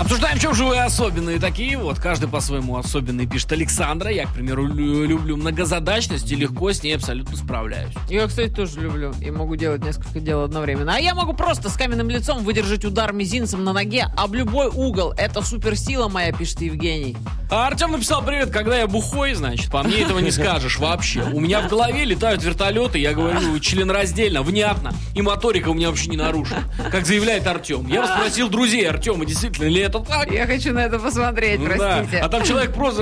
Обсуждаем, в чем же вы особенные такие. Вот, каждый по-своему особенный, пишет Александра. Я, к примеру, люблю многозадачность и легко с ней абсолютно справляюсь. Я, кстати, тоже люблю и могу делать несколько дел одновременно. А я могу просто с каменным лицом выдержать удар мизинцем на ноге об любой угол. Это суперсила моя, пишет Евгений. А Артем написал: привет, когда я бухой, значит, по мне этого не скажешь вообще. У меня в голове летают вертолеты, я говорю членораздельно, внятно, и моторика у меня вообще не нарушена, как заявляет Артем. Я спросил друзей Артема, действительно ли это так? Я хочу на это посмотреть, простите. Да. А там человек просто...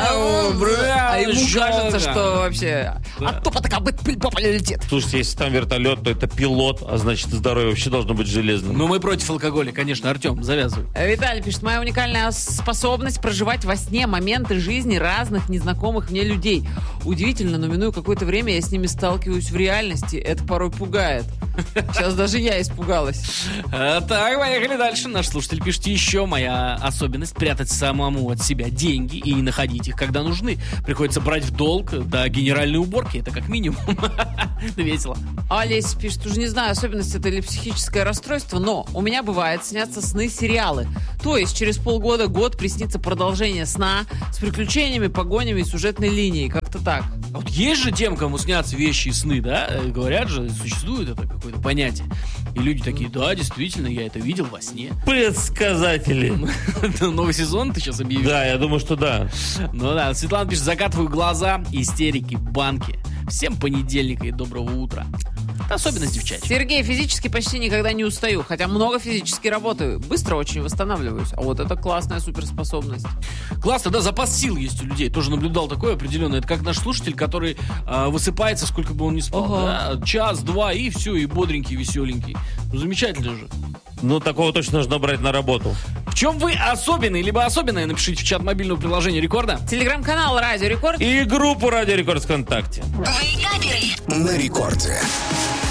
А ему кажется, что вообще... От топота копыт пыль по полю летит. Слушайте, если там вертолет, то это пилот, а значит здоровье вообще должно быть железным. Но мы против алкоголя, конечно, Артем, завязывай. Виталий пишет: моя уникальная способность проживать во сне моменты жизни разных незнакомых мне людей. Удивительно, но минуя какое-то время я с ними сталкиваюсь в реальности. Это порой пугает. Сейчас даже я испугалась. Так, поехали дальше. Наш слушатель пишет: еще моя особенность — прятать самому от себя деньги и не находить их, когда нужны. Приходится брать в долг до генеральной уборки. Это как минимум. Весело. Олесь пишет: уже не знаю, особенность это или психическое расстройство, но у меня бывает снятся сны-сериалы. То есть через полгода-год приснится продолжение сна с приключениями, погонями и сюжетной линией. Как-то так. А вот есть же тем, кому снятся вещи и сны, да? Говорят же, существует это какое-то понятие. И люди такие: да, действительно, я это видел во сне. Предсказатели. Новый сезон ты сейчас объявил? Да, я думаю, что да. Ну да, Светлана пишет: закатываю глаза, истерики, банки. Всем понедельника и доброго утра. Это особенность девчачья. Сергей: физически почти никогда не устаю, хотя много физически работаю. Быстро очень восстанавливаюсь. А вот это классная суперспособность. Классно, да, запас сил есть у людей. Тоже наблюдал такое определенное. Это как наш слушатель, который высыпается, сколько бы он ни спал. Ага. Да? Час-два, и все, и бодренький, веселенький. Ну, замечательно же. Ну, такого точно нужно брать на работу. В чем вы особенный, либо особенное, напишите в чат мобильного приложения Рекорда. Телеграм-канал Радио Рекорд. И группу Радио Рекорд ВКонтакте. На рекорде.